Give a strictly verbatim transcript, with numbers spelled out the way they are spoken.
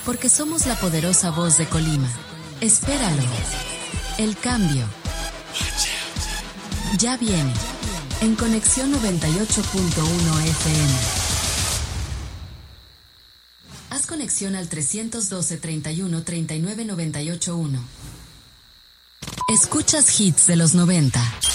porque somos la poderosa voz de Colima. Espéralo. El cambio ya viene. En Conexión noventa y ocho punto uno F M. Haz conexión al trescientos doce, treinta y uno, treinta y nueve, noventa y ocho uno. Escuchas hits de los noventa.